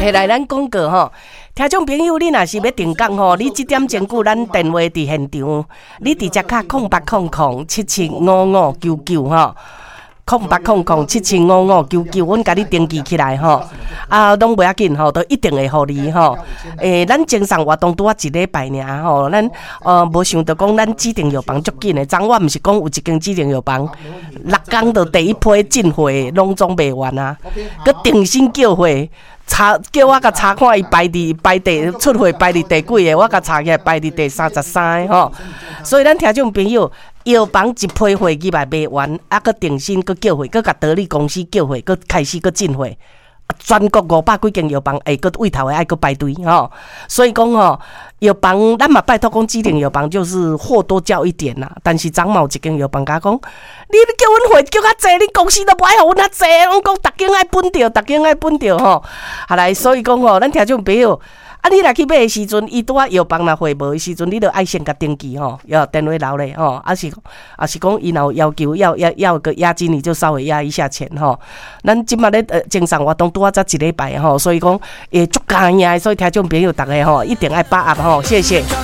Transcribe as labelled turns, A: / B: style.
A: 摕来咱广告吼，听众朋友，你若是要订购吼，你即点前句咱电话伫现场，你直接卡0800775599吼。0800775599，阮甲你登记起来吼，拢袂要紧吼，都一定会互你吼。咱精神活动拄啊1礼拜尔吼，咱无想到讲咱指定药房足紧的，昨晚毋是讲有一间指定药房，6天就第一批进货拢总卖完啊，佮定薪叫货。叫我甲查看伊排第出货排第第几个，我甲查起来排第第33个吼。所以咱听众朋友，药房一批货入来卖完，佮定薪佮叫货，佮甲得力公司叫货，佮开始佮进货。全国500几间药房，佮位头的爱佮排队吼。所以讲吼，药房咱嘛拜托讲指定药房就是货多叫一点啦。但是昨有一间药房甲讲，你叫阮货叫较济，你公司都不爱互阮较济，拢讲逐间爱分着，逐间爱分着吼。好来，所以讲吼，咱听众朋友。你若去买的时阵，伊拄仔药房若货无的时阵，你著爱先甲登记吼，要电话留咧吼，是讲伊若要求要个押金，你就稍微押一下钱吼。咱即马咧精神活动拄仔才1礼拜吼，所以讲足加赢，所以听众朋友大家吼一定爱把握吼，谢谢。